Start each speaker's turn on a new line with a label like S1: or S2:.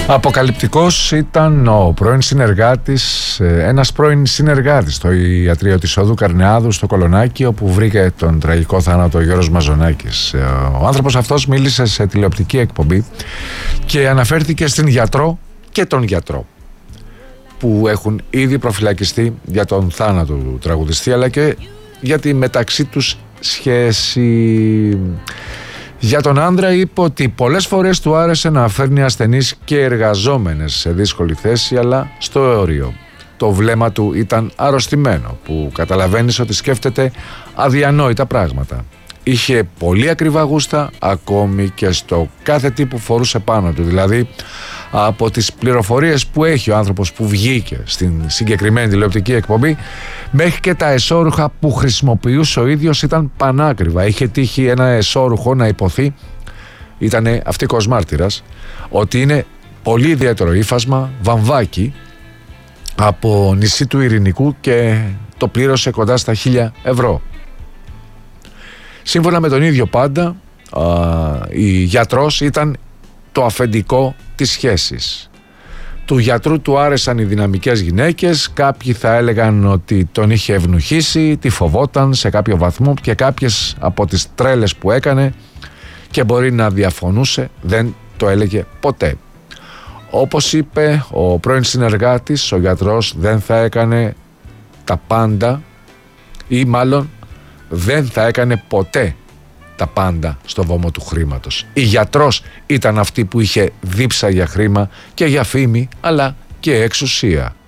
S1: Αποκαλυπτικός ήταν ο πρώην συνεργάτης, ένας πρώην συνεργάτης στο ιατρείο της Οδού Καρνεάδου στο Κολονάκι, όπου βρήκε τον τραγικό θάνατο ο Γιώργος Μαζονάκης. Ο άνθρωπος αυτός μίλησε σε τηλεοπτική εκπομπή και αναφέρθηκε στην γιατρό και τον γιατρό που έχουν ήδη προφυλακιστεί για τον θάνατο του τραγουδιστή, αλλά και για τη μεταξύ τους σχέση. Για τον άντρα είπε ότι πολλές φορές του άρεσε να φέρνει ασθενείς και εργαζόμενες σε δύσκολη θέση, αλλά στο όριο. Το βλέμμα του ήταν αρρωστημένο, που καταλαβαίνεις ότι σκέφτεται αδιανόητα πράγματα. Είχε πολύ ακριβά γούστα, ακόμη και στο κάθε τι που φορούσε πάνω του. Δηλαδή, από τις πληροφορίες που έχει ο άνθρωπος που βγήκε στην συγκεκριμένη τηλεοπτική εκπομπή, μέχρι και τα εσώρουχα που χρησιμοποιούσε ο ίδιος ήταν πανάκριβα. Είχε τύχει ένα εσώρουχο να υποθεί, ήταν αυτικός μάρτυρας, ότι είναι πολύ ιδιαίτερο ύφασμα, βαμβάκι, από νησί του Ειρηνικού, και το πλήρωσε κοντά στα 1.000 ευρώ. Σύμφωνα με τον ίδιο πάντα, η γιατρός ήταν το αφεντικό της σχέσης. Του γιατρού του άρεσαν οι δυναμικές γυναίκες, κάποιοι θα έλεγαν ότι τον είχε ευνουχίσει, τη φοβόταν σε κάποιο βαθμό, και κάποιες από τις τρέλες που έκανε, και μπορεί να διαφωνούσε, δεν το έλεγε ποτέ. Όπως είπε ο πρώην συνεργάτης, ο γιατρός δεν θα έκανε τα πάντα, ή μάλλον δεν θα έκανε ποτέ τα πάντα στο βωμό του χρήματος. Η γιατρός ήταν αυτή που είχε δίψα για χρήμα και για φήμη, αλλά και εξουσία.